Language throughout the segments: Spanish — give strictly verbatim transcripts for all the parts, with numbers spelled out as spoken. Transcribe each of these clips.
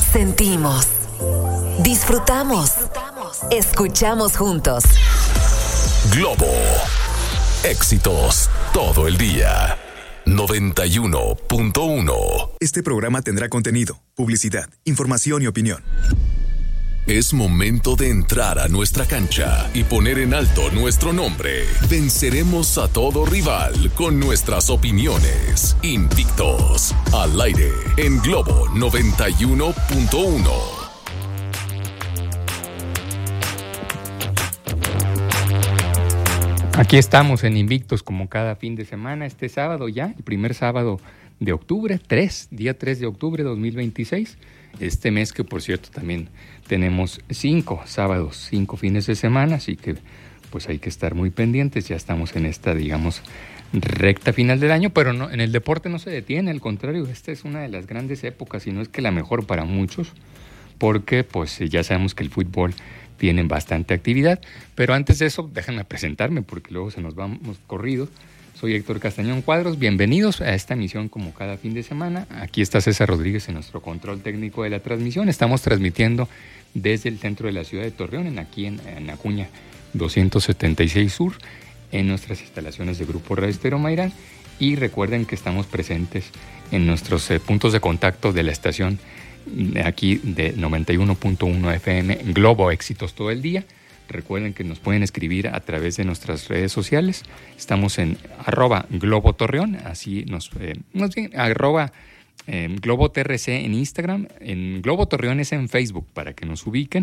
Sentimos, disfrutamos, escuchamos juntos. Globo, éxitos todo el día. noventa y uno punto uno. Este programa tendrá contenido, publicidad, información y opinión. Es momento de entrar a nuestra cancha y poner en alto nuestro nombre. Venceremos a todo rival con nuestras opiniones. Invictos, al aire, en Globo noventa y uno punto uno. Aquí estamos en Invictos como cada fin de semana, este sábado ya, el primer sábado de octubre, tres, día tres de octubre de dos mil veintiséis. Este mes que, por cierto, también tenemos cinco sábados, cinco fines de semana, así que pues hay que estar muy pendientes. Ya estamos en esta, digamos, recta final del año, pero no, en el deporte no se detiene, al contrario, esta es una de las grandes épocas, y no es que la mejor para muchos, porque pues ya sabemos que el fútbol tiene bastante actividad. Pero antes de eso, déjenme presentarme, porque luego se nos vamos corridos. Soy Héctor Castañón Cuadros, bienvenidos a esta emisión como cada fin de semana. Aquí está César Rodríguez en nuestro control técnico de la transmisión. Estamos transmitiendo desde el centro de la ciudad de Torreón, en aquí en, en Acuña doscientos setenta y seis Sur, en nuestras instalaciones de Grupo Radio Estéreo Mairán. Y recuerden que estamos presentes en nuestros eh, puntos de contacto de la estación de aquí de noventa y uno punto uno F M, Globo, éxitos todo el día. Recuerden que nos pueden escribir a través de nuestras redes sociales. Estamos en arroba Globo Torreón, así nos, eh, nos arroba eh, Globo T R C en Instagram, en Globo Torreón es en Facebook para que nos ubiquen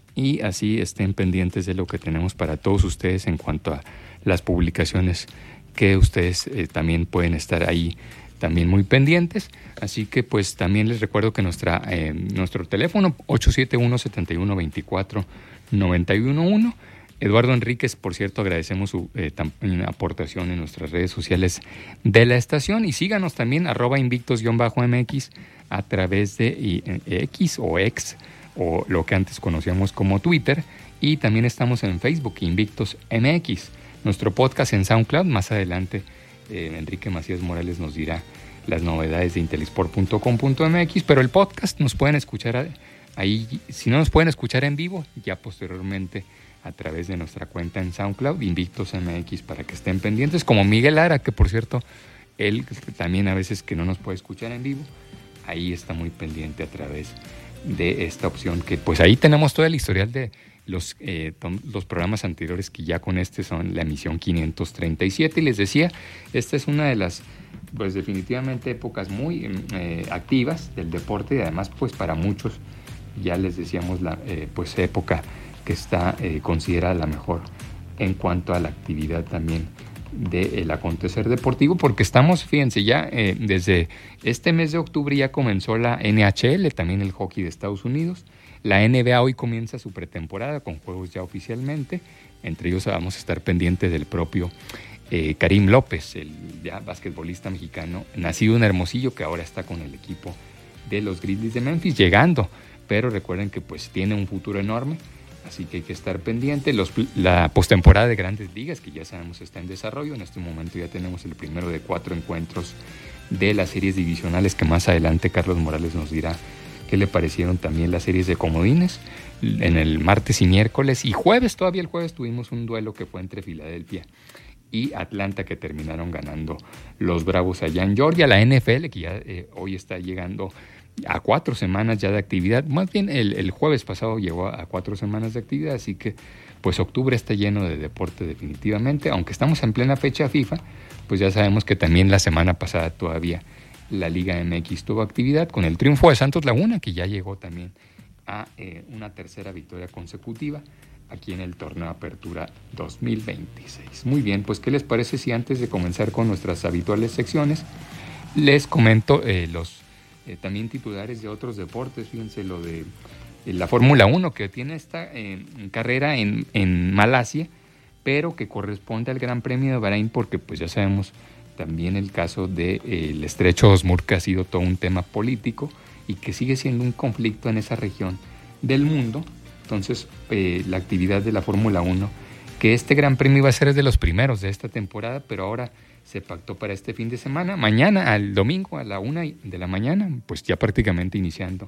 y así estén pendientes de lo que tenemos para todos ustedes en cuanto a las publicaciones que ustedes eh, también pueden estar ahí también muy pendientes. Así que pues también les recuerdo que nuestra, eh, nuestro teléfono ocho siete uno, siete uno dos cuatro, nueve uno uno. Eduardo Enríquez, por cierto, agradecemos su eh, tam, aportación en nuestras redes sociales de la estación, y síganos también arroba invictos-M X a través de y, eh, X o X o lo que antes conocíamos como Twitter, y también estamos en Facebook, Invictos M X. Nuestro podcast en SoundCloud, más adelante eh, Enrique Macías Morales nos dirá las novedades de intelisport punto com punto m x, pero el podcast nos pueden escuchar ahí, si no nos pueden escuchar en vivo, ya posteriormente a través de nuestra cuenta en SoundCloud, Invictos M X, para que estén pendientes, como Miguel Lara, que por cierto, él también a veces que no nos puede escuchar en vivo, ahí está muy pendiente a través de esta opción, que pues ahí tenemos todo el historial de los, eh, los programas anteriores, que ya con este son la emisión quinientos treinta y siete, y les decía, esta es una de las pues definitivamente épocas muy eh, activas del deporte, y además pues para muchos, ya les decíamos, la eh, pues época que está eh, considerada la mejor en cuanto a la actividad también del acontecer deportivo, porque estamos, fíjense, ya eh, desde este mes de octubre ya comenzó la N H L, también el hockey de Estados Unidos. La N B A hoy comienza su pretemporada con juegos ya oficialmente, entre ellos vamos a estar pendientes del propio eh, Karim López, el ya basquetbolista mexicano, nacido en Hermosillo, que ahora está con el equipo de los Grizzlies de Memphis, llegando, pero recuerden que pues tiene un futuro enorme, así que hay que estar pendiente. Los, la postemporada de Grandes Ligas, que ya sabemos está en desarrollo, en este momento ya tenemos el primero de cuatro encuentros de las series divisionales, que más adelante Carlos Morales nos dirá qué le parecieron también las series de comodines. En el martes y miércoles y jueves, todavía el jueves tuvimos un duelo que fue entre Filadelfia y Atlanta, que terminaron ganando los Bravos allá en Georgia. La N F L, que ya eh, hoy está llegando a cuatro semanas ya de actividad, más bien el, el jueves pasado llegó a cuatro semanas de actividad, así que pues octubre está lleno de deporte definitivamente, aunque estamos en plena fecha FIFA, pues ya sabemos que también la semana pasada todavía la Liga M X tuvo actividad con el triunfo de Santos Laguna, que ya llegó también a eh, una tercera victoria consecutiva aquí en el torneo Apertura dos mil veintiséis. Muy bien, pues ¿qué les parece si antes de comenzar con nuestras habituales secciones les comento eh, los Eh, también titulares de otros deportes? Fíjense lo de eh, la Fórmula uno, que tiene esta eh, carrera en, en Malasia, pero que corresponde al Gran Premio de Bahrein, porque pues ya sabemos también el caso del de, eh, Estrecho de Hormuz, que ha sido todo un tema político y que sigue siendo un conflicto en esa región del mundo. Entonces eh, la actividad de la Fórmula uno, que este Gran Premio iba a ser de los primeros de esta temporada, pero ahora se pactó para este fin de semana, mañana al domingo a la una de la mañana, pues ya prácticamente iniciando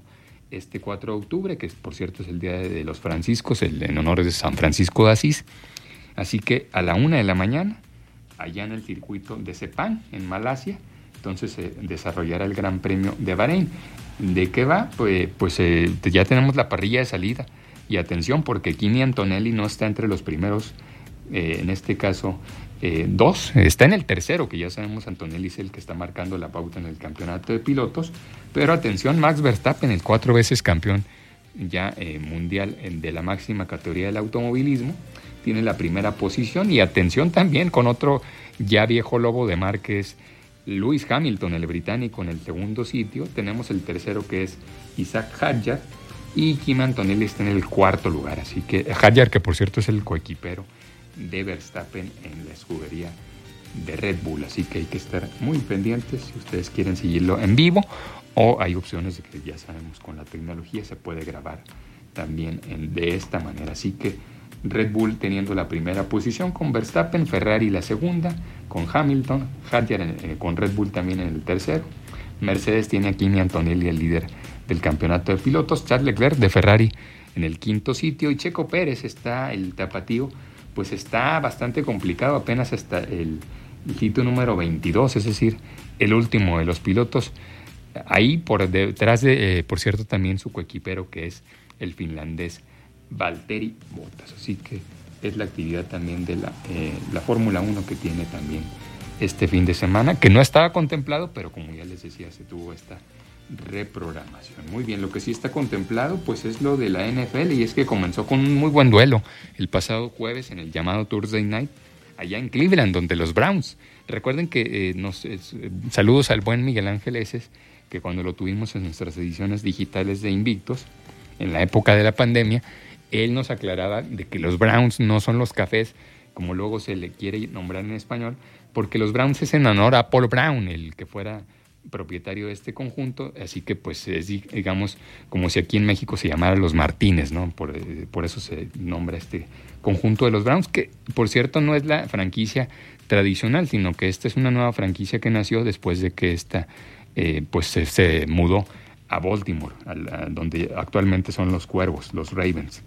este cuatro de octubre, que por cierto es el día de los franciscos, el, en honor de San Francisco de Asís. Así que a la una de la mañana, allá en el circuito de Sepang, en Malasia, entonces se eh, desarrollará el Gran Premio de Bahrein. ¿De qué va? Pues, pues eh, ya tenemos la parrilla de salida. Y atención, porque Kimi Antonelli no está entre los primeros, eh, en este caso, eh, dos. Está en el tercero, que ya sabemos Antonelli es el que está marcando la pauta en el campeonato de pilotos. Pero atención, Max Verstappen, el cuatro veces campeón ya eh, mundial de la máxima categoría del automovilismo, tiene la primera posición. Y atención también con otro ya viejo lobo de mar, que es Lewis Hamilton, el británico, en el segundo sitio. Tenemos el tercero, que es Isaac Hadjar, y Kimi Antonelli está en el cuarto lugar. Así que Hadjar, que por cierto es el coequipero de Verstappen en la escudería de Red Bull. Así que hay que estar muy pendientes si ustedes quieren seguirlo en vivo, o hay opciones de que ya sabemos con la tecnología se puede grabar también en, de esta manera. Así que Red Bull teniendo la primera posición con Verstappen, Ferrari la segunda con Hamilton, Hadjar eh, con Red Bull también en el tercero. Mercedes tiene a Kimi Antonelli, el líder del campeonato de pilotos, Charles Leclerc de Ferrari en el quinto sitio, y Checo Pérez está, el tapatío, pues está bastante complicado, apenas hasta el, el sitio número veintidós, es decir, el último de los pilotos. Ahí por detrás de, eh, por cierto, también su coequipero, que es el finlandés Valtteri Bottas. Así que es la actividad también de la, eh, la Fórmula uno que tiene también este fin de semana, que no estaba contemplado, pero como ya les decía, se tuvo esta reprogramación. Muy bien, lo que sí está contemplado pues es lo de la N F L, y es que comenzó con un muy buen duelo el pasado jueves en el llamado Thursday Night allá en Cleveland, donde los Browns, recuerden que eh, nos, eh, saludos al buen Miguel Ángel Eses, que cuando lo tuvimos en nuestras ediciones digitales de Invictos en la época de la pandemia, él nos aclaraba de que los Browns no son los Cafés, como luego se le quiere nombrar en español, porque los Browns es en honor a Paul Brown, el que fuera propietario de este conjunto, así que pues es, digamos, como si aquí en México se llamara los Martínez, ¿no? Por, por eso se nombra este conjunto de los Browns, que por cierto no es la franquicia tradicional, sino que esta es una nueva franquicia que nació después de que esta eh, pues se, se mudó a Baltimore, a la, donde actualmente son los Cuervos, los Ravens.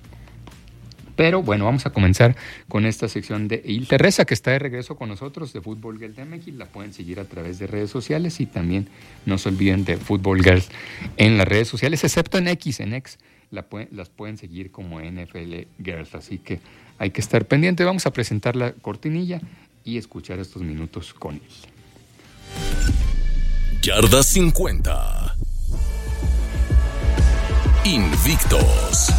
Pero bueno, vamos a comenzar con esta sección de Hilde Reza, que está de regreso con nosotros de Fútbol Girl de México. La pueden seguir a través de redes sociales, y también no se olviden de Fútbol Girl en las redes sociales, excepto en X. En X la pueden, las pueden seguir como N F L Girls, así que hay que estar pendiente. Vamos a presentar la cortinilla y escuchar estos minutos con Hilde. Yarda cincuenta. Invictos.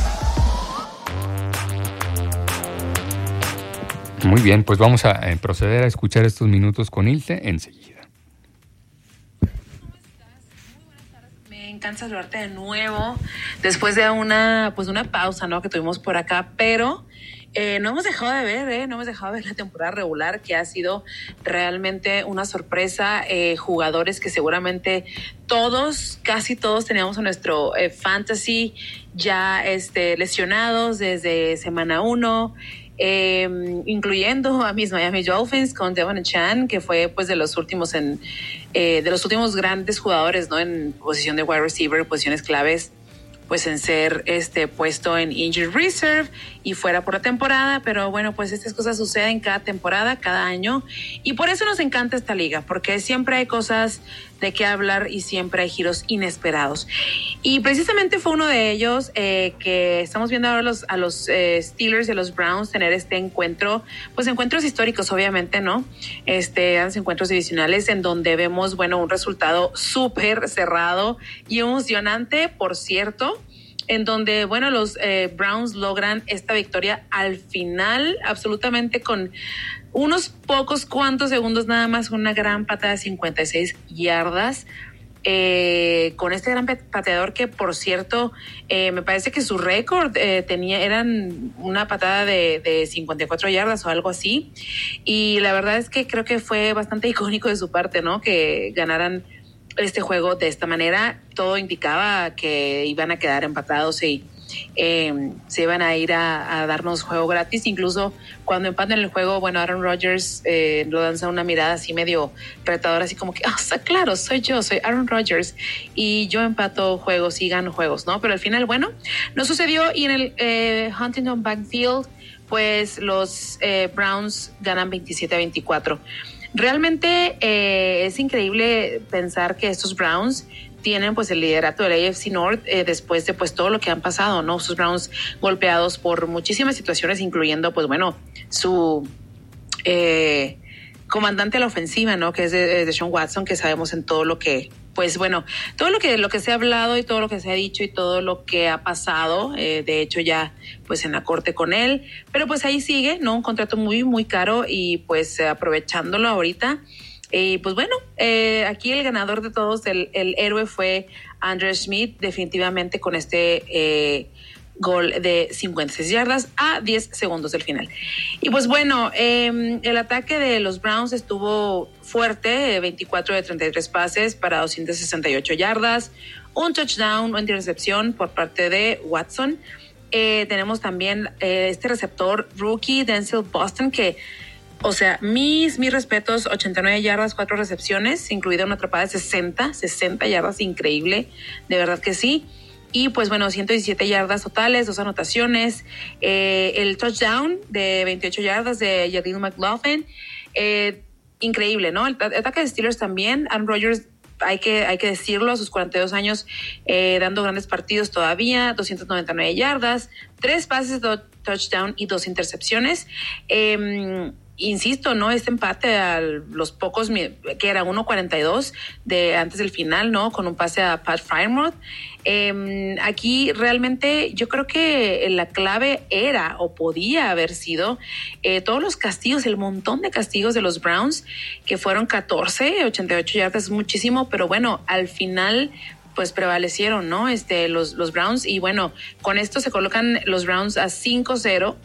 Muy bien, pues vamos a eh, proceder a escuchar estos minutos con Ilse enseguida. ¿Cómo estás? Muy buenas tardes. Me encanta saludarte de nuevo después de una, pues una pausa, ¿no? que tuvimos por acá, pero eh, no hemos dejado de ver, ¿eh? no hemos dejado de ver la temporada regular, que ha sido realmente una sorpresa. Eh, jugadores que seguramente todos, casi todos teníamos en nuestro eh, fantasy ya este, lesionados desde semana uno. Eh, incluyendo a mis Miami Dolphins con Devon Chan, que fue pues de los últimos en eh, de los últimos grandes jugadores, ¿no? En posición de wide receiver, posiciones claves, pues en ser este puesto en injured reserve y fuera por la temporada. Pero bueno, pues estas cosas suceden cada temporada, cada año, y por eso nos encanta esta liga, porque siempre hay cosas de qué hablar y siempre hay giros inesperados. Y precisamente fue uno de ellos eh, que estamos viendo ahora los, a los eh, Steelers y a los Browns tener este encuentro, pues encuentros históricos obviamente, ¿no? Este, encuentros divisionales en donde vemos, bueno, un resultado súper cerrado y emocionante, por cierto, en donde, bueno, los eh, Browns logran esta victoria al final, absolutamente con unos pocos cuantos segundos nada más, una gran patada de cincuenta y seis yardas, eh, con este gran pateador que, por cierto, eh, me parece que su récord eh, tenía, eran una patada de, de cincuenta y cuatro yardas o algo así, y la verdad es que creo que fue bastante icónico de su parte, ¿no? Que ganaran este juego de esta manera. Todo indicaba que iban a quedar empatados y eh, se iban a ir a, a darnos juego gratis. Incluso cuando empatan el juego, bueno, Aaron Rodgers eh, lo lanza una mirada así medio retadora, así como que, ah, oh, claro, soy yo, soy Aaron Rodgers y yo empato juegos y gano juegos, ¿no? Pero al final, bueno, no sucedió y en el eh, Huntington Backfield, pues los eh, Browns ganan veintisiete a veinticuatro. Realmente eh, es increíble pensar que estos Browns tienen pues el liderato del A F C North eh, después de pues todo lo que han pasado, ¿no? Sus Browns golpeados por muchísimas situaciones, incluyendo pues bueno, su eh, comandante a la ofensiva, ¿no? Que es de, de Deshaun Watson, que sabemos en todo lo que, pues bueno, todo lo que, lo que se ha hablado y todo lo que se ha dicho y todo lo que ha pasado, eh, de hecho ya pues en la corte con él, pero pues ahí sigue, ¿no? Un contrato muy, muy caro y pues eh, aprovechándolo ahorita. Y pues bueno, eh, aquí el ganador de todos, el, el héroe fue Andrew Smith, definitivamente con este eh, gol de cincuenta y seis yardas a diez segundos del final. Y pues bueno, eh, el ataque de los Browns estuvo fuerte, veinticuatro de treinta y tres pases para doscientas sesenta y ocho yardas, un touchdown, una intercepción por parte de Watson. Eh, tenemos también eh, este receptor rookie, Denzel Boston, que o sea, mis, mis respetos, ochenta y nueve yardas, cuatro recepciones, incluida una atrapada de sesenta, sesenta yardas, increíble, de verdad que sí. Y pues bueno, ciento diecisiete yardas totales, dos anotaciones, eh, el touchdown de veintiocho yardas de Jaden McLaughlin, eh, increíble, ¿no? El, el ataque de Steelers también, Aaron Rodgers, hay que, hay que decirlo, a sus cuarenta y dos años, eh, dando grandes partidos todavía, doscientas noventa y nueve yardas, tres pases de touchdown y dos intercepciones. Eh, Insisto, ¿no? Este empate a los pocos, que era uno cuarenta y dos de antes del final, ¿no? Con un pase a Pat Frymouth. Eh, aquí realmente yo creo que la clave era o podía haber sido eh, todos los castigos, el montón de castigos de los Browns, que fueron catorce, ochenta y ocho yardas, es muchísimo, pero bueno, al final pues prevalecieron, ¿no? Este, los, los Browns, y bueno, con esto se colocan los Browns a cinco cero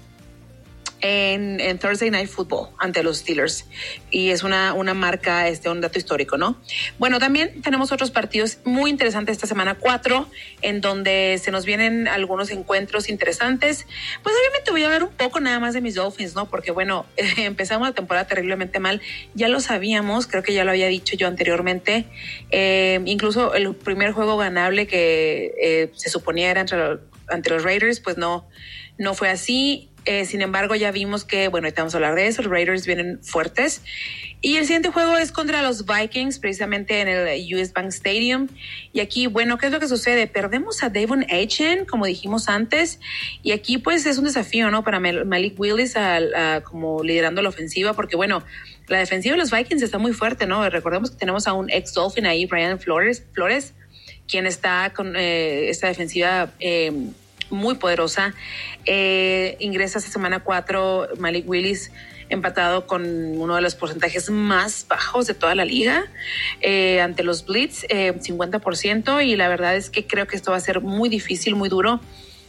En, en Thursday Night Football ante los Steelers, y es una, una marca, este, un dato histórico, ¿no? Bueno, también tenemos otros partidos muy interesantes esta semana cuatro, en donde se nos vienen algunos encuentros interesantes. Pues obviamente voy a hablar un poco nada más de mis Dolphins, ¿no? Porque bueno, eh, empezamos la temporada terriblemente mal, ya lo sabíamos, creo que ya lo había dicho yo anteriormente, eh, incluso el primer juego ganable que eh, se suponía era entre, ante los Raiders, pues no, no fue así. Eh, sin embargo, ya vimos que, bueno, ahorita vamos a hablar de eso, los Raiders vienen fuertes. Y el siguiente juego es contra los Vikings, precisamente en el U S Bank Stadium. Y aquí, bueno, ¿qué es lo que sucede? Perdemos a Devon Achane, como dijimos antes. Y aquí, pues, es un desafío, ¿no? Para Malik Willis, a, a, como liderando la ofensiva, porque, bueno, la defensiva de los Vikings está muy fuerte, ¿no? Recordemos que tenemos a un ex-Dolphin ahí, Brian Flores, Flores, quien está con eh, esta defensiva eh, muy poderosa. Eh, ingresa esta semana cuatro Malik Willis, empatado con uno de los porcentajes más bajos de toda la liga eh, ante los Blitz, eh, cincuenta por ciento, y la verdad es que creo que esto va a ser muy difícil, muy duro.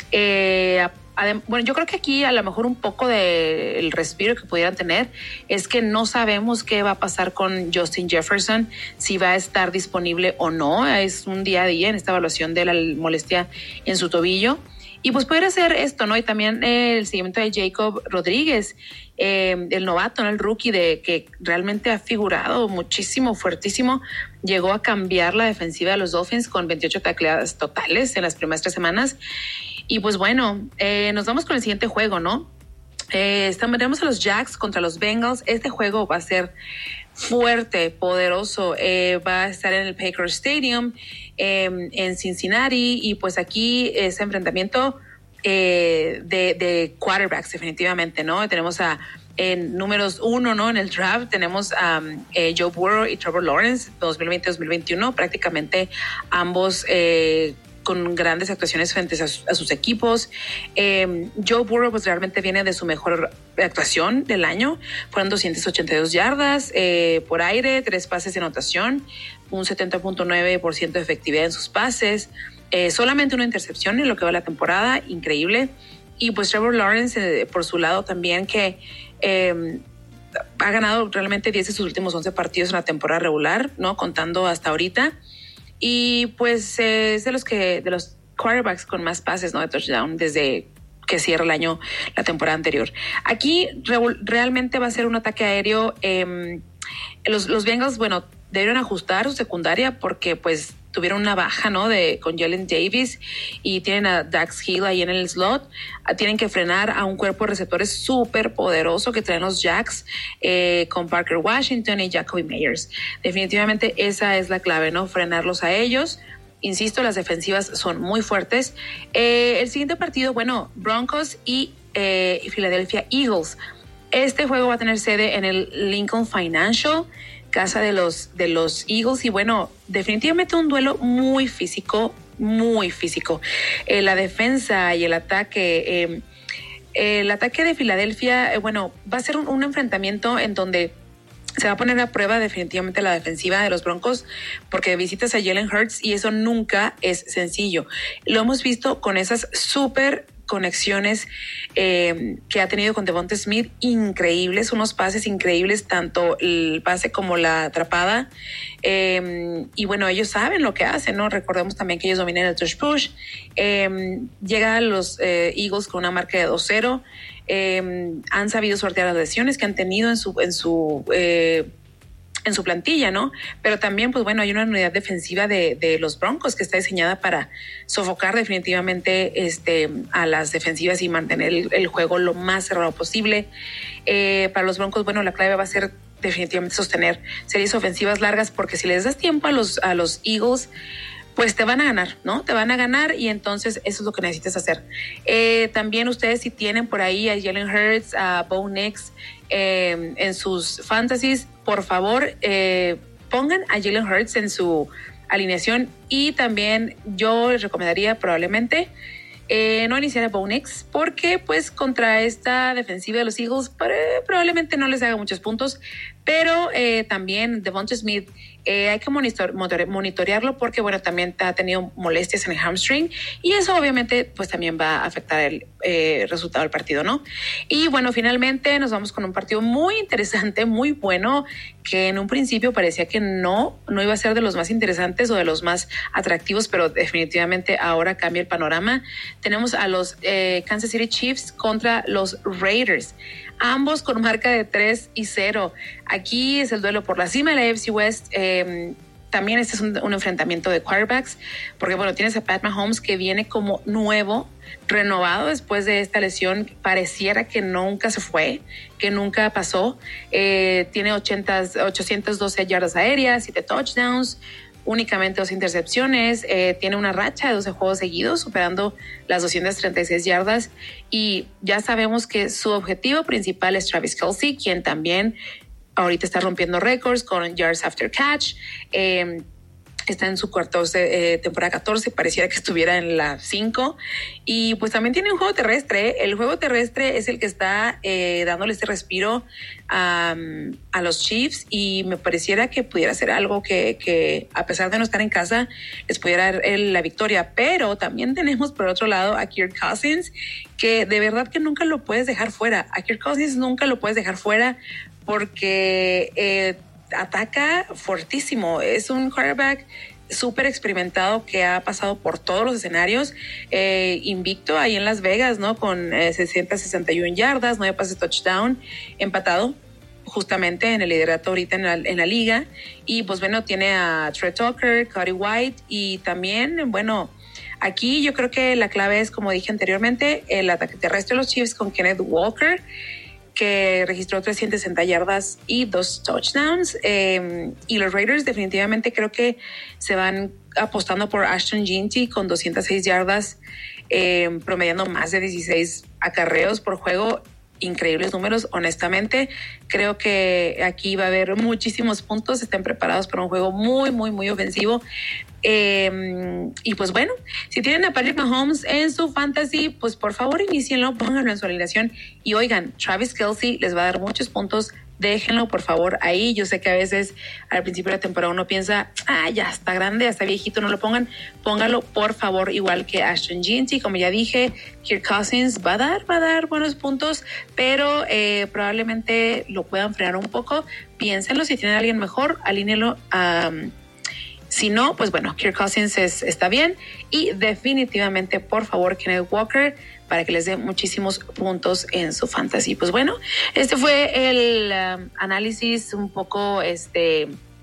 Eh, adem- bueno, yo creo que aquí a lo mejor un poco del respiro que pudieran tener es que no sabemos qué va a pasar con Justin Jefferson, si va a estar disponible o no. Es un día a día en esta evaluación de la molestia en su tobillo. Y pues poder hacer esto, ¿no? Y también eh, el seguimiento de Jacob Rodríguez, eh, el novato, ¿no? El rookie, de que realmente ha figurado muchísimo, fuertísimo. Llegó a cambiar la defensiva de los Dolphins con veintiocho tacleadas totales en las primeras tres semanas. Y pues bueno, eh, nos vamos con el siguiente juego, ¿no? Eh, estamos, tenemos a los Jacks contra los Bengals. Este juego va a ser fuerte, poderoso. Eh, va a estar en el Packer Stadium, eh, en Cincinnati, y pues aquí ese enfrentamiento eh, de, de quarterbacks, definitivamente, ¿no? Tenemos a en números uno, ¿no? En el draft tenemos a um, eh, Joe Burrow y Trevor Lawrence, dos mil veinte dos mil veintiuno, prácticamente ambos eh, con grandes actuaciones frente a, a sus equipos. Eh, Joe Burrow pues realmente viene de su mejor actuación del año. Fueron doscientas ochenta y dos yardas eh, por aire, tres pases de anotación, un setenta punto nueve por ciento de efectividad en sus pases, eh, solamente una intercepción en lo que va la temporada, increíble. Y pues Trevor Lawrence, eh, por su lado también, que eh, ha ganado realmente diez de sus últimos once partidos en la temporada regular, ¿no? Contando hasta ahorita. Y pues eh, es de los que de los quarterbacks con más pases, ¿no? De touchdown desde que cierra el año, la temporada anterior. Aquí re- realmente va a ser un ataque aéreo. Eh, los, los Bengals, bueno, debieron ajustar su secundaria porque pues tuvieron una baja, ¿no? De con Jalen Davis y tienen a Dax Hill ahí en el slot. Tienen que frenar a un cuerpo de receptores súper poderoso que traen los Jacks eh, con Parker Washington y Jacoby Meyers. Definitivamente esa es la clave, ¿no? Frenarlos a ellos. Insisto, las defensivas son muy fuertes. Eh, el siguiente partido, bueno, Broncos y eh, Philadelphia Eagles. Este juego va a tener sede en el Lincoln Financial, casa de los de los Eagles, y bueno, definitivamente un duelo muy físico, muy físico. Eh, la defensa y el ataque, eh, el ataque de Filadelfia, eh, bueno, va a ser un, un enfrentamiento en donde se va a poner a prueba definitivamente la defensiva de los Broncos, porque visitas a Jalen Hurts y eso nunca es sencillo. Lo hemos visto con esas súper conexiones eh, que ha tenido con Devonta Smith, increíbles, unos pases increíbles, tanto el pase como la atrapada. Eh, y bueno, ellos saben lo que hacen, ¿no? Recordemos también que ellos dominan el touch push. Eh, llegan los eh, Eagles con una marca de dos cero. Eh, han sabido sortear las lesiones que han tenido en su, en su eh, en su plantilla, ¿no? Pero también, pues bueno, hay una unidad defensiva de, de los Broncos que está diseñada para sofocar definitivamente este, a las defensivas y mantener el, el juego lo más cerrado posible. Eh, para los Broncos, bueno, la clave va a ser definitivamente sostener series ofensivas largas, porque si les das tiempo a los, a los Eagles, pues te van a ganar, ¿no? Te van a ganar y entonces eso es lo que necesitas hacer. Eh, también ustedes, si tienen por ahí a Jalen Hurts, a Bo Nix eh, en sus fantasies, por favor, eh, pongan a Jalen Hurts en su alineación, y también yo les recomendaría probablemente eh, no iniciar a Bo Nix, porque pues contra esta defensiva de los Eagles probablemente no les haga muchos puntos, pero eh, también Devonta Smith eh, hay que monitor, monitorearlo, porque bueno, también ha tenido molestias en el hamstring y eso obviamente pues también va a afectar el eh, resultado del partido, ¿no? Y bueno, finalmente nos vamos con un partido muy interesante, muy bueno, que en un principio parecía que no, no iba a ser de los más interesantes o de los más atractivos, pero definitivamente ahora cambia el panorama. Tenemos a los eh, Kansas City Chiefs contra los Raiders, ambos con marca de tres y cero. Aquí es el duelo por la cima de la A F C West. Eh, también este es un, un enfrentamiento de quarterbacks, porque bueno, tienes a Pat Mahomes, que viene como nuevo, renovado después de esta lesión. Pareciera que nunca se fue, que nunca pasó. Eh, tiene ochenta, ochocientas doce yardas aéreas, siete touchdowns, únicamente dos intercepciones. Eh, tiene una racha de doce juegos seguidos, superando las doscientas treinta y seis yardas. Y ya sabemos que su objetivo principal es Travis Kelce, quien también ahorita está rompiendo récords con yards after catch. Eh, está en su catorce, eh, temporada catorce, pareciera que estuviera en la cinco. Y pues también tiene un juego terrestre. El juego terrestre es el que está eh, dándole este respiro a, a los Chiefs, y me pareciera que pudiera ser algo que, que a pesar de no estar en casa, les pudiera dar el, la victoria. Pero también tenemos por otro lado a Kirk Cousins, que de verdad que nunca lo puedes dejar fuera. A Kirk Cousins nunca lo puedes dejar fuera, porque eh, ataca fortísimo. Es un quarterback súper experimentado que ha pasado por todos los escenarios, eh, invicto ahí en Las Vegas, ¿no? Con eh, seiscientas sesenta y una yardas, nueve pases touchdown, empatado justamente en el liderato ahorita en la, en la liga. Y pues bueno, tiene a Trey Tucker, Cody White, y también, bueno, aquí yo creo que la clave es, como dije anteriormente, el ataque terrestre de los Chiefs con Kenneth Walker, que registró trescientas sesenta yardas y dos touchdowns. Eh, y los Raiders definitivamente creo que se van apostando por Ashton Jeanty con doscientas seis yardas, eh, promediando más de dieciséis acarreos por juego. Increíbles números, honestamente. Creo que aquí va a haber muchísimos puntos. Estén preparados para un juego muy, muy, muy ofensivo. Eh, y pues bueno, si tienen a Patrick Mahomes en su fantasy, pues por favor inícienlo, pónganlo en su alineación. Y oigan, Travis Kelce les va a dar muchos puntos. Déjenlo por favor ahí. Yo sé que a veces al principio de la temporada uno piensa, ah, ya está grande, ya está viejito, no lo pongan. Póngalo por favor, igual que Ashton Jeanty. Como ya dije, Kirk Cousins va a dar, va a dar buenos puntos, pero eh, probablemente lo puedan frenar un poco. Piénsenlo, si tienen a alguien mejor, alínenlo a... Um, Si no, pues bueno, Kirk Cousins es, está bien. Y definitivamente, por favor, Kenneth Walker, para que les dé muchísimos puntos en su fantasy. Pues bueno, este fue el um, análisis un poco este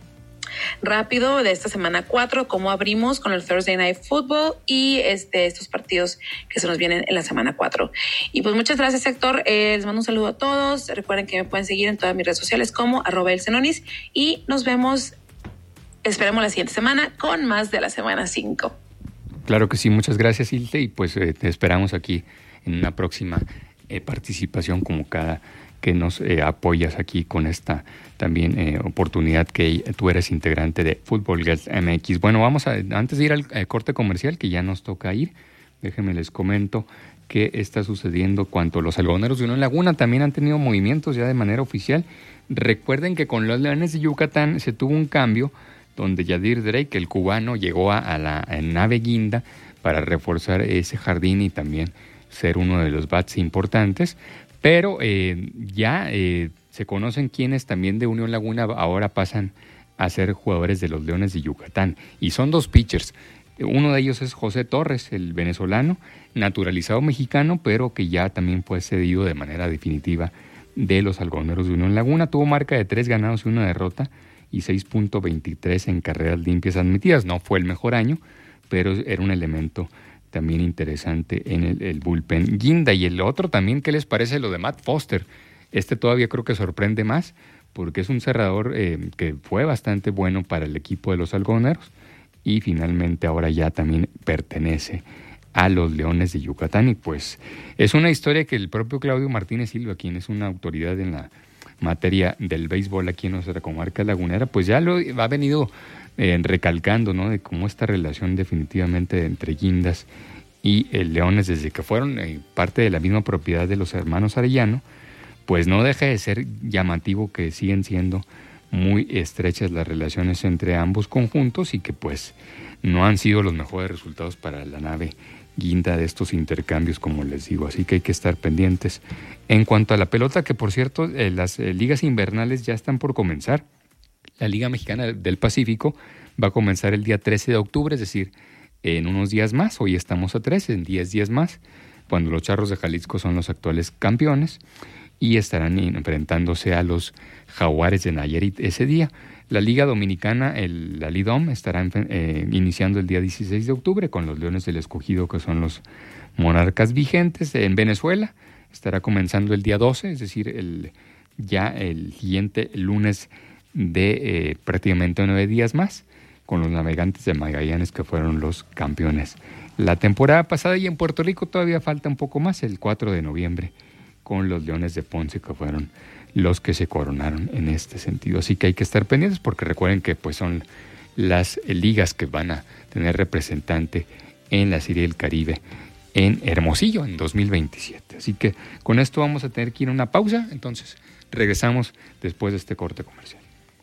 rápido de esta semana cuatro, cómo abrimos con el Thursday Night Football y este, estos partidos que se nos vienen en la semana cuatro. Y pues muchas gracias, Héctor. Eh, les mando un saludo a todos. Recuerden que me pueden seguir en todas mis redes sociales como arroba el Cenonis y nos vemos, esperemos la siguiente semana con más de la semana cinco. Claro que sí, muchas gracias, Ilte, y pues eh, te esperamos aquí en una próxima eh, participación como cada que nos eh, apoyas aquí con esta también eh, oportunidad que tú eres integrante de Football Girls M X. Bueno, vamos a, antes de ir al eh, corte comercial, que ya nos toca ir, déjenme les comento qué está sucediendo cuanto los algodoneros de Unión Laguna también han tenido movimientos ya de manera oficial. Recuerden que con los Leones de Yucatán se tuvo un cambio donde Yadir Drake, el cubano, llegó a, a la a nave guinda para reforzar ese jardín y también ser uno de los bats importantes, pero eh, ya eh, se conocen quienes también de Unión Laguna ahora pasan a ser jugadores de los Leones de Yucatán, y son dos pitchers. Uno de ellos es José Torres, el venezolano, naturalizado mexicano, pero que ya también fue cedido de manera definitiva de los algodoneros de Unión Laguna. Tuvo marca de tres ganados y una derrota y seis punto veintitrés en carreras limpias admitidas. No fue el mejor año, pero era un elemento también interesante en el, el bullpen guinda. Y el otro también, ¿qué les parece lo de Matt Foster? Este todavía creo que sorprende más, porque es un cerrador eh, que fue bastante bueno para el equipo de los algodoneros y finalmente ahora ya también pertenece a los Leones de Yucatán. Y pues es una historia que el propio Claudio Martínez Silva, quien es una autoridad en la materia del béisbol aquí en nuestra comarca lagunera, pues ya lo ha venido eh, recalcando, ¿no? De cómo esta relación definitivamente entre guindas y el Leones, desde que fueron eh, parte de la misma propiedad de los hermanos Arellano, pues no deja de ser llamativo que siguen siendo muy estrechas las relaciones entre ambos conjuntos y que pues no han sido los mejores resultados para la nave guinda de estos intercambios, como les digo, así que hay que estar pendientes. En cuanto a la pelota, que por cierto, eh, las eh, ligas invernales ya están por comenzar. La Liga Mexicana del Pacífico va a comenzar el día trece de octubre, es decir, en unos días más. Hoy estamos a trece, en diez días más, cuando los Charros de Jalisco son los actuales campeones y estarán enfrentándose a los Jaguares de Nayarit ese día. La Liga Dominicana, el, la Lidom, estará eh, iniciando el día dieciséis de octubre con los Leones del Escogido, que son los monarcas vigentes. En Venezuela estará comenzando el día doce, es decir, el, ya el siguiente lunes de eh, prácticamente nueve días más, con los Navegantes de Magallanes, que fueron los campeones la temporada pasada. Y en Puerto Rico todavía falta un poco más, el cuatro de noviembre, con los Leones de Ponce, que fueron los que se coronaron en este sentido. Así que hay que estar pendientes, porque recuerden que pues son las ligas que van a tener representante en la Serie del Caribe en Hermosillo en dos mil veintisiete. Así que con esto vamos a tener que ir a una pausa, entonces regresamos después de este corte comercial.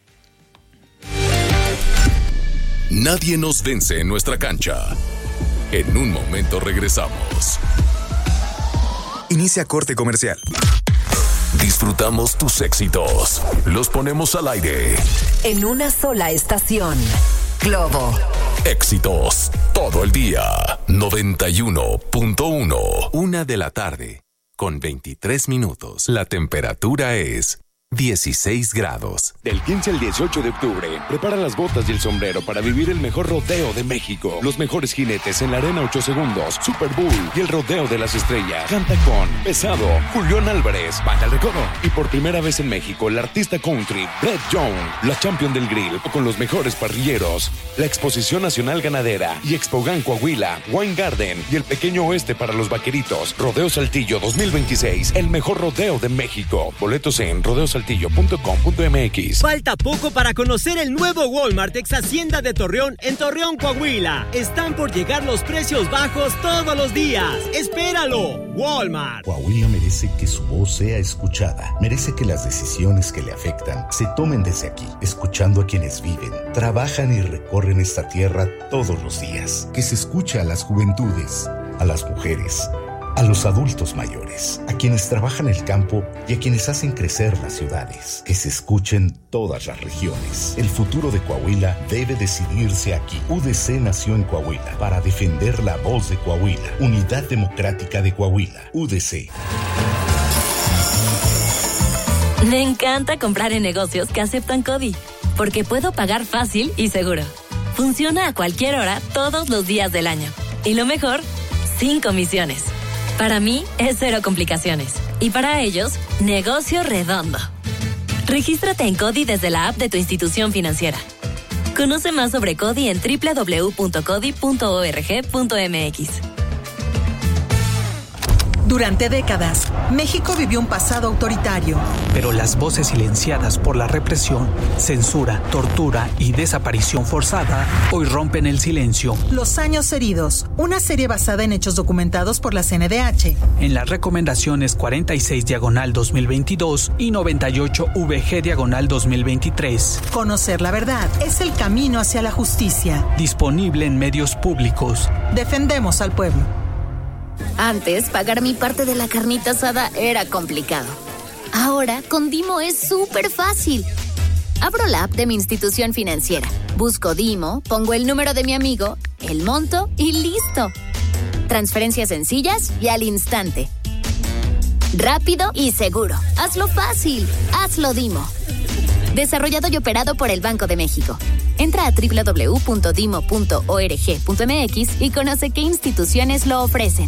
Nadie nos vence en nuestra cancha. En un momento regresamos. Inicia corte comercial. Disfrutamos tus éxitos. Los ponemos al aire. En una sola estación. Globo. Éxitos todo el día. noventa y uno punto uno. Una de la tarde, con veintitrés minutos. La temperatura es dieciséis grados. Del quince al dieciocho de octubre, prepara las botas y el sombrero para vivir el mejor rodeo de México. Los mejores jinetes en la arena ocho segundos, Super Bowl y el rodeo de las estrellas. Canta con Pesado, Julián Álvarez, Banda El Recodo. Y por primera vez en México, el artista country Brett Young, la champion del grill, con los mejores parrilleros. La Exposición Nacional Ganadera y Expogan Coahuila, Wine Garden y el Pequeño Oeste para los vaqueritos. Rodeo Saltillo dos mil veintiséis, el mejor rodeo de México. Boletos en rodeo saltillo punto com punto m x. Falta poco para conocer el nuevo Walmart ex Hacienda de Torreón en Torreón, Coahuila. Están por llegar los precios bajos todos los días. ¡Espéralo! Walmart. Coahuila merece que su voz sea escuchada. Merece que las decisiones que le afectan se tomen desde aquí, escuchando a quienes viven, trabajan y recorren esta tierra todos los días. Que se escuche a las juventudes, a las mujeres, A los adultos mayores, a quienes trabajan el campo y a quienes hacen crecer las ciudades. Que se escuchen todas las regiones. El futuro de Coahuila debe decidirse aquí. U D C nació en Coahuila para defender la voz de Coahuila. Unidad Democrática de Coahuila. U D C. Me encanta comprar en negocios que aceptan CODI, porque puedo pagar fácil y seguro. Funciona a cualquier hora, todos los días del año. Y lo mejor, sin comisiones. Para mí es cero complicaciones. Y para ellos, negocio redondo. Regístrate en CODI desde la app de tu institución financiera. Conoce más sobre CODI en doble u doble u doble u punto codi punto org punto m x. Durante décadas, México vivió un pasado autoritario. Pero las voces silenciadas por la represión, censura, tortura y desaparición forzada hoy rompen el silencio. Los años heridos, una serie basada en hechos documentados por la C N D H. En las recomendaciones cuarenta y seis diagonal dos mil veintidós y noventa y ocho V G diagonal dos mil veintitrés. Conocer la verdad es el camino hacia la justicia. Disponible en medios públicos. Defendemos al pueblo. Antes, pagar mi parte de la carnita asada era complicado. Ahora, con Dimo es súper fácil. Abro la app de mi institución financiera, busco Dimo, pongo el número de mi amigo, el monto y listo. Transferencias sencillas y al instante. Rápido y seguro. Hazlo fácil. Hazlo Dimo. Desarrollado y operado por el Banco de México. Entra a doble u doble u doble u punto dimo punto org punto m x y conoce qué instituciones lo ofrecen.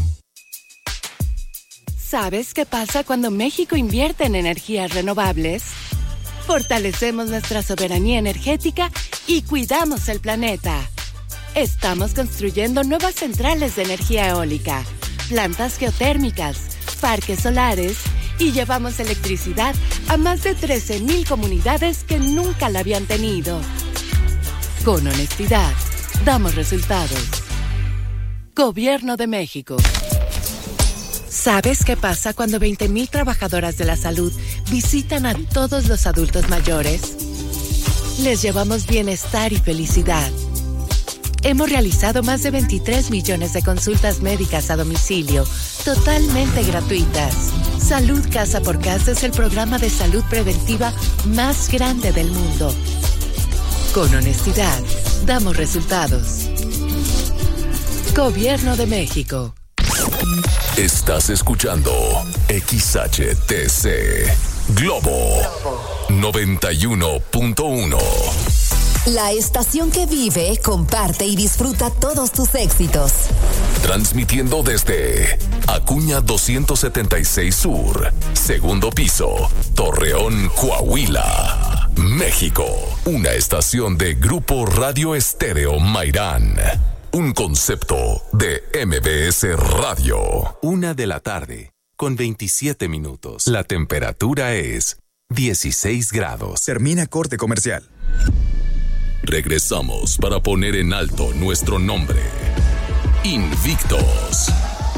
¿Sabes qué pasa cuando México invierte en energías renovables? Fortalecemos nuestra soberanía energética y cuidamos el planeta. Estamos construyendo nuevas centrales de energía eólica, plantas geotérmicas, parques solares y llevamos electricidad a más de trece mil comunidades que nunca la habían tenido. Con honestidad, damos resultados. Gobierno de México. ¿Sabes qué pasa cuando veinte mil trabajadoras de la salud visitan a todos los adultos mayores? Les llevamos bienestar y felicidad. Hemos realizado más de veintitrés millones de consultas médicas a domicilio, totalmente gratuitas. Salud Casa por Casa es el programa de salud preventiva más grande del mundo. Con honestidad, damos resultados. Gobierno de México. Estás escuchando X H T C Globo noventa y uno punto uno. La estación que vive, comparte y disfruta todos tus éxitos. Transmitiendo desde Acuña doscientos setenta y seis Sur, segundo piso, Torreón, Coahuila, México. Una estación de Grupo Radio Estéreo Mairán. Un concepto de M B S Radio. Una de la tarde, con veintisiete minutos. La temperatura es dieciséis grados. Termina corte comercial. Regresamos para poner en alto nuestro nombre. Invictos.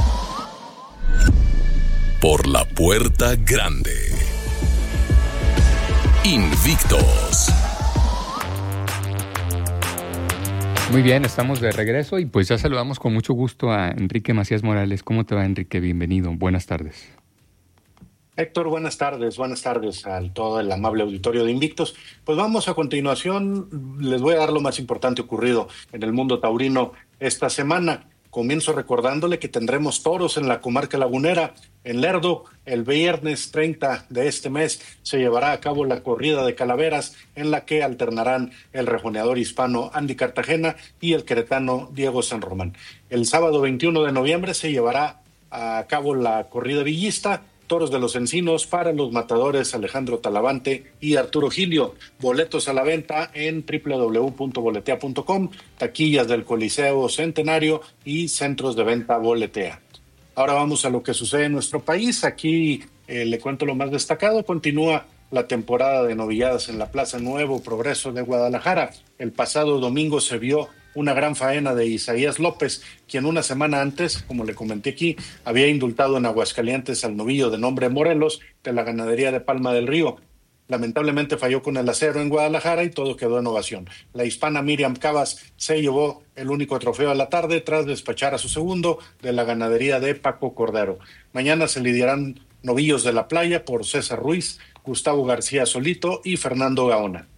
Por la puerta grande. Invictos. Muy bien, estamos de regreso y pues ya saludamos con mucho gusto a Enrique Macías Morales. ¿Cómo te va, Enrique? Bienvenido. Buenas tardes. Héctor, buenas tardes, buenas tardes a todo el amable auditorio de Invictos. Pues vamos a continuación, les voy a dar lo más importante ocurrido en el mundo taurino esta semana. Comienzo recordándole que tendremos toros en la comarca lagunera. En Lerdo, el viernes treinta de este mes, se llevará a cabo la corrida de calaveras, en la que alternarán el rejoneador hispano Andy Cartagena y el queretano Diego San Román. El sábado veintiuno de noviembre se llevará a cabo la corrida villista, Toros de los Encinos para los matadores Alejandro Talavante y Arturo Gilio. Boletos a la venta en doble u doble u doble u punto boletea punto com, taquillas del Coliseo Centenario y centros de venta Boletea. Ahora vamos a lo que sucede en nuestro país. Aquí eh, le cuento lo más destacado. Continúa la temporada de novilladas en la Plaza Nuevo Progreso de Guadalajara. El pasado domingo se vio una gran faena de Isaías López, quien una semana antes, como le comenté aquí, había indultado en Aguascalientes al novillo de nombre Morelos de la ganadería de Palma del Río. Lamentablemente falló con el acero en Guadalajara y todo quedó en ovación. La hispana Miriam Cabas se llevó el único trofeo de la tarde tras despachar a su segundo de la ganadería de Paco Cordero. Mañana se lidiarán novillos de la playa por César Ruiz, Gustavo García Solito y Fernando Gaona.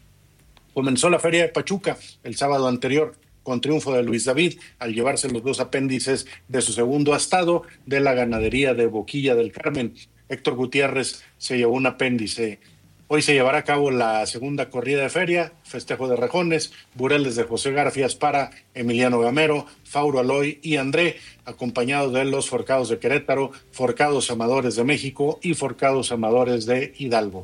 Comenzó la Feria de Pachuca el sábado anterior con triunfo de Luis David al llevarse los dos apéndices de su segundo astado de la ganadería de Boquilla del Carmen. Héctor Gutiérrez se llevó un apéndice. Hoy se llevará a cabo la segunda corrida de feria, festejo de rejones, bureles de José Garfias para Emiliano Gamero, Fauro Aloy y André, acompañados de los forcados de Querétaro, forcados amadores de México y forcados amadores de Hidalgo.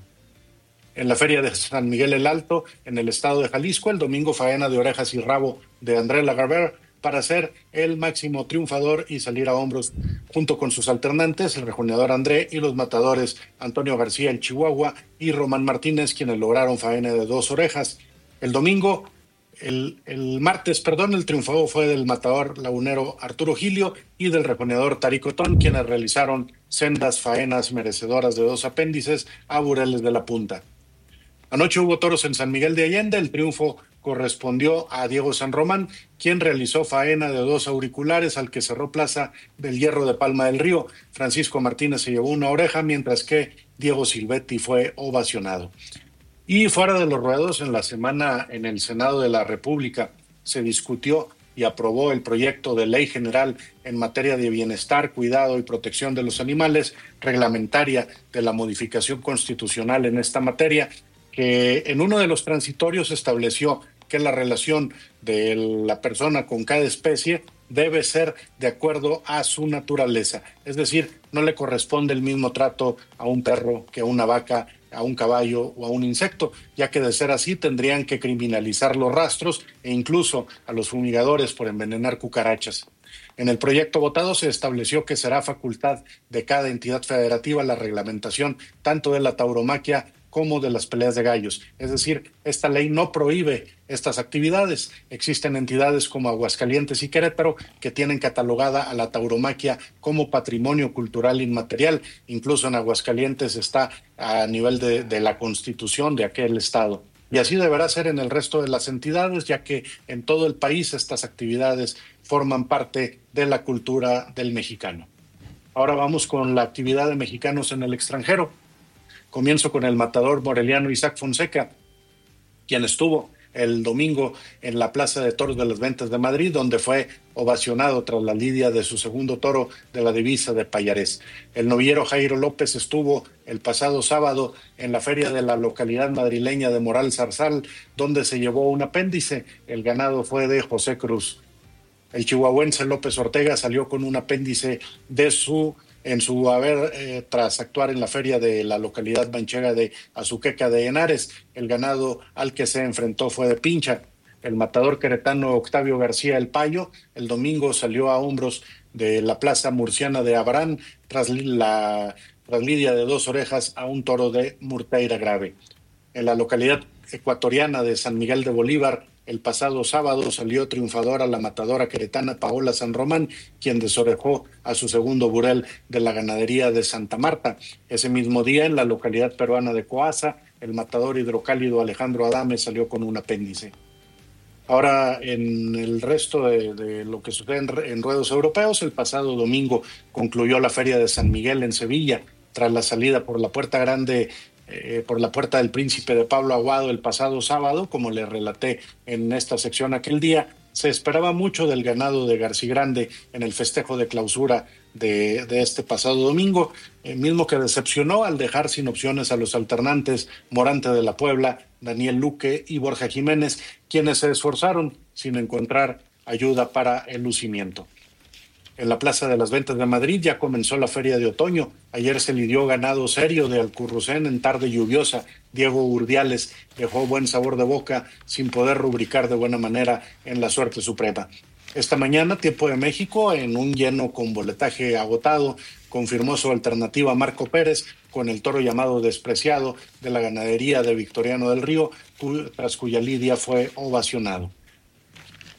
En la feria de San Miguel el Alto, en el estado de Jalisco, el domingo faena de orejas y rabo de André Lagarver para ser el máximo triunfador y salir a hombros junto con sus alternantes, el rejoneador André y los matadores Antonio García el Chihuahua y Román Martínez, quienes lograron faena de dos orejas. El domingo, el, el martes, perdón, el triunfador fue del matador lagunero Arturo Gilio y del rejoneador Taricotón, quienes realizaron sendas faenas merecedoras de dos apéndices a bureles de la punta. Anoche hubo toros en San Miguel de Allende. El triunfo correspondió a Diego San Román, quien realizó faena de dos auriculares al que cerró plaza del Hierro de Palma del Río. Francisco Martínez se llevó una oreja, mientras que Diego Silvetti fue ovacionado. Y fuera de los ruedos, en la semana en el Senado de la República se discutió y aprobó el proyecto de ley general en materia de bienestar, cuidado y protección de los animales, reglamentaria de la modificación constitucional en esta materia, que en uno de los transitorios estableció que la relación de la persona con cada especie debe ser de acuerdo a su naturaleza. Es decir, no le corresponde el mismo trato a un perro que a una vaca, a un caballo o a un insecto, ya que de ser así tendrían que criminalizar los rastros e incluso a los fumigadores por envenenar cucarachas. En el proyecto votado se estableció que será facultad de cada entidad federativa la reglamentación tanto de la tauromaquia como de las peleas de gallos. Es decir, esta ley no prohíbe estas actividades. Existen entidades como Aguascalientes y Querétaro que tienen catalogada a la tauromaquia como patrimonio cultural inmaterial. Incluso en Aguascalientes está a nivel de, de la constitución de aquel estado. Y así deberá ser en el resto de las entidades, ya que en todo el país estas actividades forman parte de la cultura del mexicano. Ahora vamos con la actividad de mexicanos en el extranjero. Comienzo con el matador moreliano Isaac Fonseca, quien estuvo el domingo en la Plaza de Toros de las Ventas de Madrid, donde fue ovacionado tras la lidia de su segundo toro de la divisa de Payarés. El novillero Jairo López estuvo el pasado sábado en la feria de la localidad madrileña de Moral Zarzal, donde se llevó un apéndice. El ganado fue de José Cruz. El chihuahuense López Ortega salió con un apéndice de su en su haber eh, tras actuar en la feria de la localidad manchega de Azuqueca de Henares. El ganado al que se enfrentó fue de Pincha. El matador queretano Octavio García El Payo el domingo salió a hombros de la plaza murciana de Abarán tras la tras lidia de dos orejas a un toro de Murteira Grave. En la localidad ecuatoriana de San Miguel de Bolívar, el pasado sábado salió triunfadora la matadora queretana Paola San Román, quien desorejó a su segundo burel de la ganadería de Santa Marta. Ese mismo día, en la localidad peruana de Coaza, el matador hidrocálido Alejandro Adame salió con un apéndice. Ahora, en el resto de, de lo que sucede en, en ruedos europeos, el pasado domingo concluyó la Feria de San Miguel en Sevilla, tras la salida por la Puerta Grande Eh, por la Puerta del Príncipe de Pablo Aguado el pasado sábado. Como le relaté en esta sección aquel día, se esperaba mucho del ganado de García Grande en el festejo de clausura de, de este pasado domingo, el mismo que decepcionó al dejar sin opciones a los alternantes Morante de la Puebla, Daniel Luque y Borja Jiménez, quienes se esforzaron sin encontrar ayuda para el lucimiento. En la Plaza de las Ventas de Madrid ya comenzó la Feria de Otoño. Ayer se lidió ganado serio de Alcurrucén en tarde lluviosa. Diego Urdiales dejó buen sabor de boca sin poder rubricar de buena manera en la suerte suprema. Esta mañana, tiempo de México, en un lleno con boletaje agotado, confirmó su alternativa Marco Pérez con el toro llamado Despreciado de la ganadería de Victoriano del Río, tras cuya lidia fue ovacionado.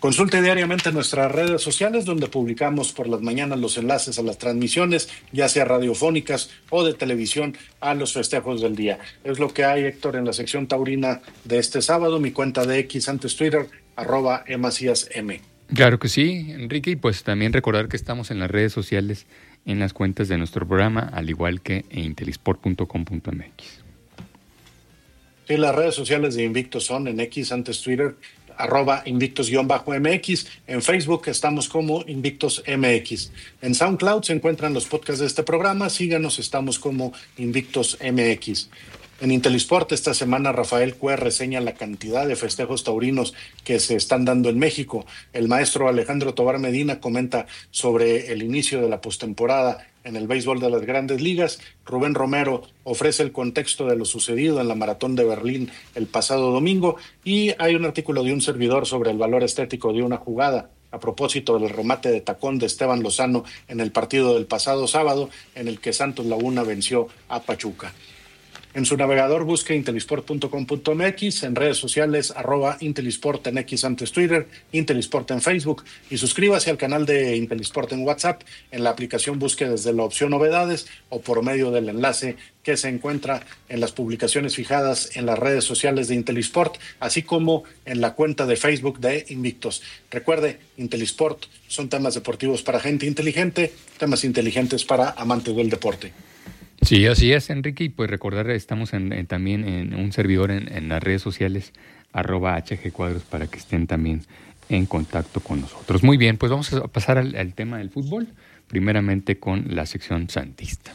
Consulte diariamente nuestras redes sociales donde publicamos por las mañanas los enlaces a las transmisiones, ya sea radiofónicas o de televisión, a los festejos del día. Es lo que hay, Héctor, en la sección taurina de este sábado. Mi cuenta de X, antes Twitter, arroba emacíasm. Claro que sí, Enrique, y pues también recordar que estamos en las redes sociales, en las cuentas de nuestro programa, al igual que en intelisport punto com punto m x. Sí, las redes sociales de Invictos son en X, antes Twitter, arroba Invictos-M X. En Facebook estamos como Invictos M X. En SoundCloud se encuentran los podcasts de este programa. Síganos, estamos como Invictos M X. En Intelisport esta semana Rafael Cue reseña la cantidad de festejos taurinos que se están dando en México. El maestro Alejandro Tobar Medina comenta sobre el inicio de la postemporada en el béisbol de las Grandes Ligas. Rubén Romero ofrece el contexto de lo sucedido en la Maratón de Berlín el pasado domingo, y hay un artículo de un servidor sobre el valor estético de una jugada a propósito del remate de tacón de Esteban Lozano en el partido del pasado sábado en el que Santos Laguna venció a Pachuca. En su navegador busque intelisport punto com punto m x, en redes sociales arroba Intelisport en X, antes Twitter, Intelisport en Facebook, y suscríbase al canal de Intelisport en WhatsApp. En la aplicación busque desde la opción novedades o por medio del enlace que se encuentra en las publicaciones fijadas en las redes sociales de Intelisport, así como en la cuenta de Facebook de Invictos. Recuerde, Intelisport son temas deportivos para gente inteligente, temas inteligentes para amantes del deporte. Sí, así es, Enrique, y pues recordar, estamos en, en, también en un servidor en, en las redes sociales, arroba H G Cuadros, para que estén también en contacto con nosotros. Muy bien, pues vamos a pasar al, al tema del fútbol, primeramente con la sección santista.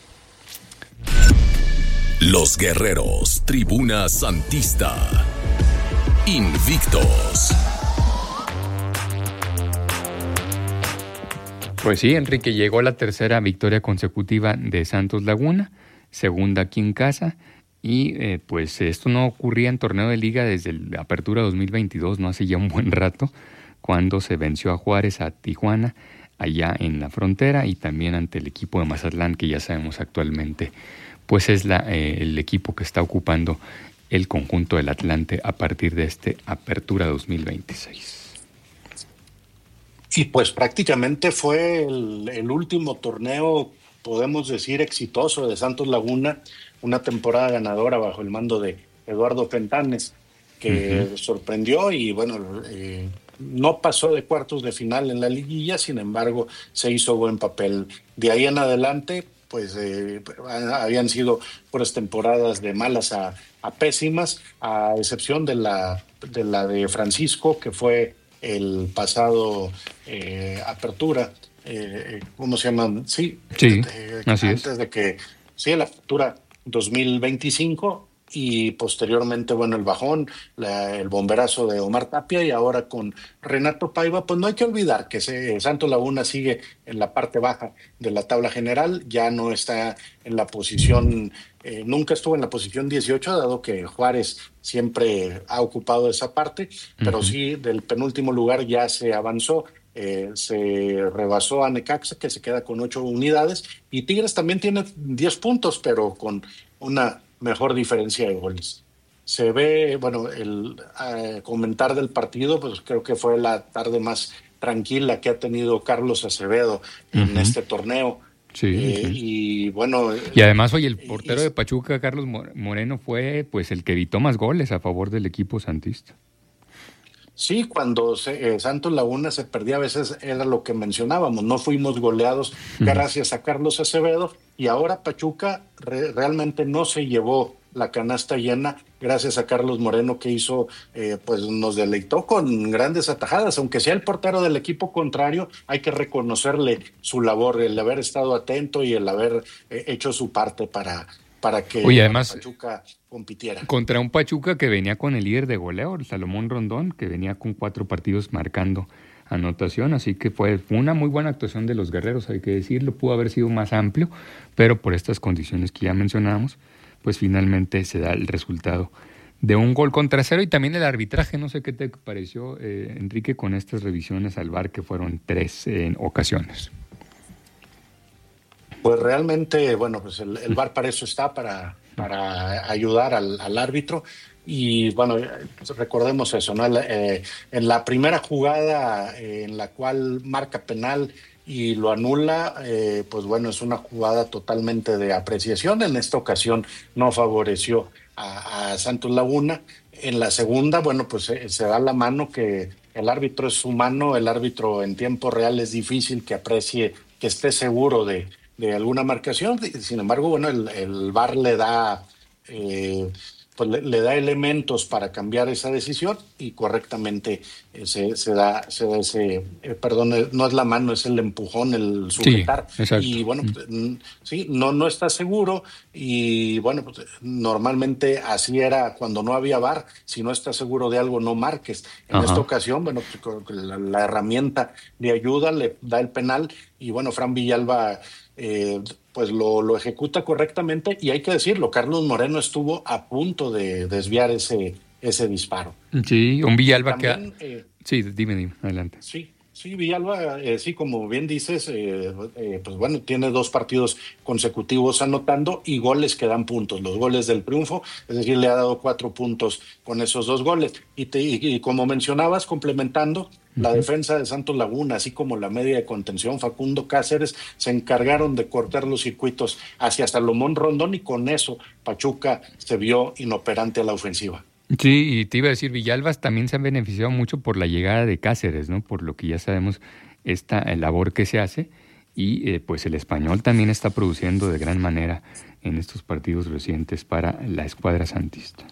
Los guerreros, tribuna santista, invictos. Pues sí, Enrique, llegó la tercera victoria consecutiva de Santos Laguna, segunda aquí en casa, y eh, pues esto no ocurría en torneo de liga desde la apertura dos mil veintidós, no hace ya un buen rato, cuando se venció a Juárez, a Tijuana, allá en la frontera, y también ante el equipo de Mazatlán, que ya sabemos actualmente, pues es la, eh, el equipo que está ocupando el conjunto del Atlante a partir de este apertura dos mil veintiséis. Y pues prácticamente fue el, el último torneo, podemos decir, exitoso de Santos Laguna, una temporada ganadora bajo el mando de Eduardo Fentanes, que uh-huh. sorprendió y bueno, eh, no pasó de cuartos de final en la liguilla, sin embargo se hizo buen papel. De ahí en adelante, pues eh, habían sido puras temporadas de malas a, a pésimas, a excepción de la, de la de Francisco, que fue el pasado eh, apertura, eh, ¿cómo se llama? Sí, sí eh, así antes es. de que, sí, la apertura dos mil veinticinco, y posteriormente, bueno, el bajón, la, el bomberazo de Omar Tapia, y ahora con Renato Paiva. Pues no hay que olvidar que se, Santos Laguna sigue en la parte baja de la tabla general, ya no está en la posición, eh, nunca estuvo en la posición dieciocho, dado que Juárez siempre ha ocupado esa parte, pero uh-huh. sí, del penúltimo lugar ya se avanzó. Eh, se rebasó a Necaxa, que se queda con ocho unidades, y Tigres también tiene diez puntos, pero con una mejor diferencia de goles. Se ve, bueno, el eh, comentar del partido, pues creo que fue la tarde más tranquila que ha tenido Carlos Acevedo uh-huh. en este torneo. Sí, eh, sí. Y bueno... Y además, oye, el portero y, de Pachuca, Carlos Moreno, fue pues el que evitó más goles a favor del equipo santista. Sí, cuando se, eh, Santos Laguna se perdía a veces, era lo que mencionábamos, no fuimos goleados uh-huh. gracias a Carlos Acevedo, y ahora Pachuca re, realmente no se llevó la canasta llena gracias a Carlos Moreno, que hizo, eh, pues nos deleitó con grandes atajadas, aunque sea el portero del equipo contrario, hay que reconocerle su labor, el haber estado atento y el haber eh, hecho su parte para... para que Oye, además, Pachuca compitiera. Contra un Pachuca que venía con el líder de goleo, el Salomón Rondón, que venía con cuatro partidos marcando anotación, así que fue, fue una muy buena actuación de los guerreros, hay que decirlo, pudo haber sido más amplio, pero por estas condiciones que ya mencionamos, pues finalmente se da el resultado de un gol contra cero. Y también el arbitraje, no sé qué te pareció, eh, Enrique, con estas revisiones al V A R, que fueron tres en ocasiones. Pues realmente, bueno, pues el, el V A R para eso está, para, para ayudar al, al árbitro. y bueno, recordemos eso, ¿no? Eh, en la primera jugada eh, en la cual marca penal y lo anula, eh, pues bueno, es una jugada totalmente de apreciación. En esta ocasión no favoreció a, a Santos Laguna. En la segunda, bueno, pues se, se da la mano que el árbitro es humano, el árbitro en tiempo real es difícil que aprecie, que esté seguro de, de alguna marcación. Sin embargo, bueno, el, el V A R le da... Eh, pues le, le da elementos para cambiar esa decisión y correctamente eh, se, se da, se da ese, eh, perdón, no es la mano, es el empujón, el sujetar. Sí, exacto. Y bueno, pues, sí, no, no está seguro y bueno, pues normalmente así era cuando no había V A R, si no estás seguro de algo no marques. En Ajá. esta ocasión, bueno, pues, la, la herramienta de ayuda le da el penal y bueno, Fran Villalba eh, pues lo, lo ejecuta correctamente y hay que decirlo, Carlos Moreno estuvo a punto de desviar ese, ese disparo. Sí, un Villalba también, que... Eh, sí, dime, dime, adelante. Sí, sí, Villalba, eh, sí, como bien dices, eh, eh, pues bueno, tiene dos partidos consecutivos anotando y goles que dan puntos, los goles del triunfo, es decir, le ha dado cuatro puntos con esos dos goles. Y, te, y, y como mencionabas, complementando, la defensa de Santos Laguna, así como la media de contención, Facundo Cáceres, se encargaron de cortar los circuitos hacia Salomón Rondón y con eso Pachuca se vio inoperante a la ofensiva. Sí, y te iba a decir, Villalbas también se han beneficiado mucho por la llegada de Cáceres, ¿no? Por lo que ya sabemos esta labor que se hace y eh, pues el Español también está produciendo de gran manera en estos partidos recientes para la escuadra santista.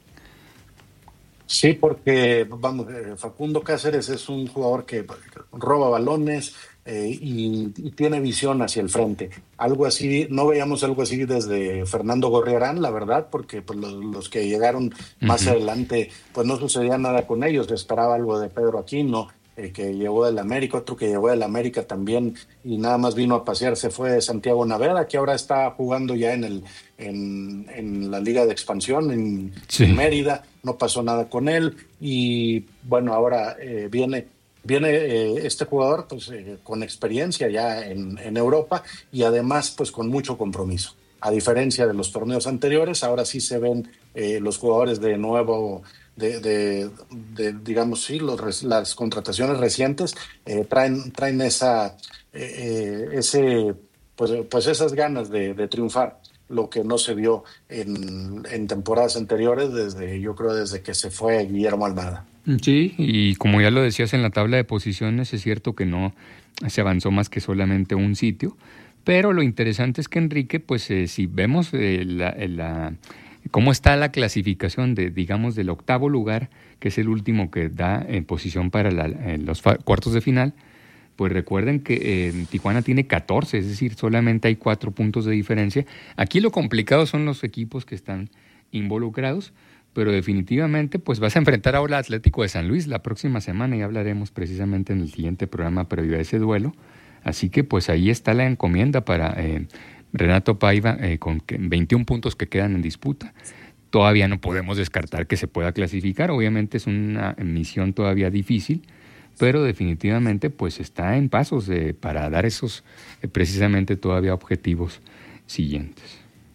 Sí, porque vamos, Facundo Cáceres es un jugador que roba balones eh, y, y tiene visión hacia el frente. Algo así, no veíamos algo así desde Fernando Gorriarán, la verdad, porque pues, los, los que llegaron más uh-huh. adelante, pues no sucedía nada con ellos. Esperaba algo de Pedro Aquino, eh, que llegó del América, otro que llegó del América también y nada más vino a pasear, se fue Santiago Naveda, que ahora está jugando ya en el en, en la Liga de Expansión en, sí. en Mérida. No pasó nada con él y bueno, ahora eh, viene viene eh, este jugador pues eh, con experiencia ya en, en Europa y además pues con mucho compromiso. A diferencia de los torneos anteriores, ahora sí se ven eh, los jugadores de nuevo, de, de, de digamos sí, los, las contrataciones recientes eh, traen traen esa eh, ese pues pues esas ganas de, de triunfar. Lo que no se vio en, en temporadas anteriores, desde yo creo desde que se fue Guillermo Almada. Sí, y como ya lo decías en la tabla de posiciones, es cierto que no se avanzó más que solamente un sitio, pero lo interesante es que Enrique, pues eh, si vemos eh, la, la, cómo está la clasificación de, digamos, del octavo lugar, que es el último que da en posición para la, en los fa- cuartos de final, pues recuerden que eh, Tijuana tiene catorce, es decir, solamente hay cuatro puntos de diferencia. Aquí lo complicado son los equipos que están involucrados, pero definitivamente pues vas a enfrentar ahora al Atlético de San Luis la próxima semana y hablaremos precisamente en el siguiente programa previo a ese duelo. Así que pues ahí está la encomienda para eh, Renato Paiva eh, con veintiún puntos que quedan en disputa. Todavía no podemos descartar que se pueda clasificar, obviamente es una misión todavía difícil, pero definitivamente pues está en pasos de, para dar esos eh, precisamente todavía objetivos siguientes.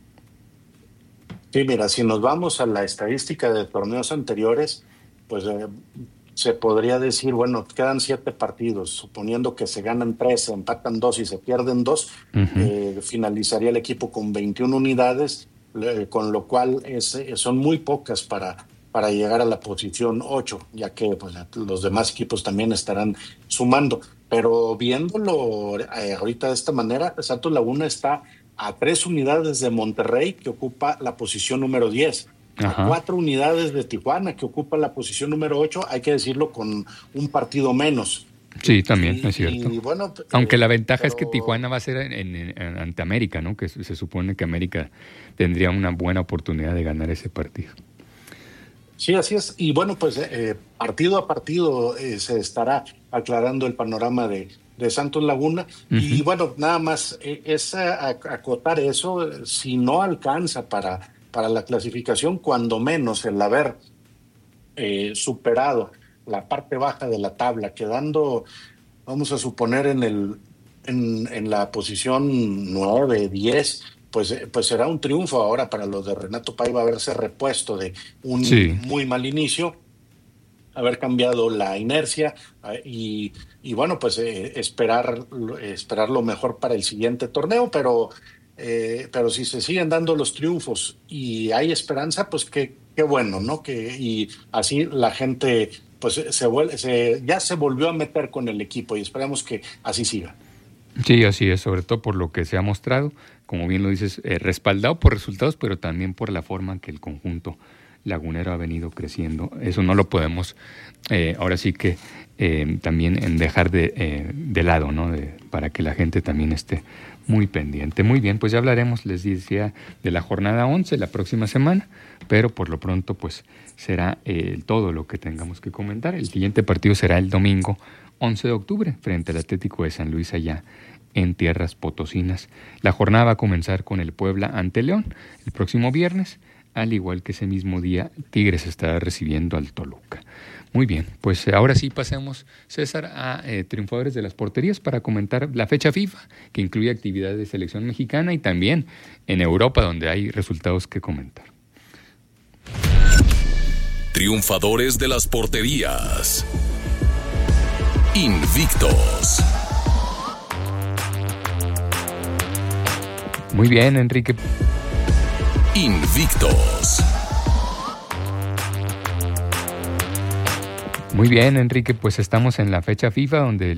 Sí, mira, si nos vamos a la estadística de torneos anteriores, pues eh, se podría decir, bueno, quedan siete partidos, suponiendo que se ganan tres, se empatan dos y se pierden dos, uh-huh. eh, finalizaría el equipo con veintiuna unidades, eh, con lo cual es, eh, son muy pocas para... para llegar a la posición ocho, ya que pues, los demás equipos también estarán sumando. Pero viéndolo eh, ahorita de esta manera, Santos Laguna está a tres unidades de Monterrey, que ocupa la posición número diez, Ajá. a cuatro unidades de Tijuana, que ocupa la posición número ocho, hay que decirlo con un partido menos. Sí, también, y, es cierto. Y, bueno, Aunque eh, la ventaja pero... es que Tijuana va a ser en, en, en, ante América, ¿no? Que se supone que América tendría una buena oportunidad de ganar ese partido. Sí, así es. Y bueno, pues eh, partido a partido eh, se estará aclarando el panorama de, de Santos Laguna. Uh-huh. Y bueno, nada más eh, es a, a, acotar eso. Si no alcanza para, para la clasificación, cuando menos el haber eh, superado la parte baja de la tabla, quedando, vamos a suponer, en el en, en la posición nueve, diez, pues, pues será un triunfo ahora para los de Renato Paiva haberse repuesto de un Sí. muy mal inicio, haber cambiado la inercia eh, y, y bueno, pues eh, esperar, esperar lo mejor para el siguiente torneo, pero, eh, pero si se siguen dando los triunfos y hay esperanza, pues qué, qué bueno, ¿no? Que, y así la gente pues se, vuelve, se ya se volvió a meter con el equipo y esperamos que así siga. Sí, así es, sobre todo por lo que se ha mostrado, como bien lo dices, eh, respaldado por resultados, pero también por la forma en que el conjunto lagunero ha venido creciendo. Eso no lo podemos, eh, ahora sí que eh, también en dejar de, eh, de lado, ¿no? De, para que la gente también esté muy pendiente. Muy bien, pues ya hablaremos, les decía, de la jornada once la próxima semana, pero por lo pronto pues será eh, todo lo que tengamos que comentar. El siguiente partido será el domingo once de octubre frente al Atlético de San Luis allá en tierras potosinas. La jornada va a comenzar con el Puebla ante León el próximo viernes. Al igual que ese mismo día, Tigres estará recibiendo al Toluca. Muy bien, pues ahora sí pasemos, César, a eh, triunfadores de las porterías para comentar la fecha FIFA, que incluye actividades de selección mexicana y también en Europa, donde hay resultados que comentar. Triunfadores de las porterías. Invictos. Muy bien, Enrique. Invictos. Muy bien, Enrique, pues estamos en la fecha FIFA donde